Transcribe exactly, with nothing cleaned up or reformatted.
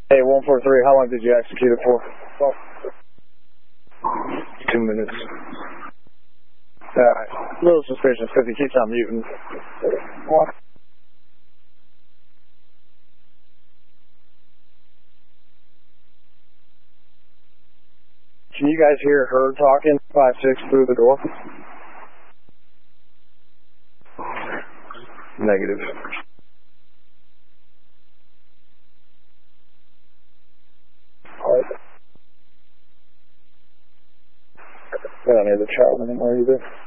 Hey, one four three, how long did you execute it for? Two minutes. Alright, a little suspicious because he keeps on muting. What? Can you guys hear her talking five six through the door? Negative. I don't need the child anymore either.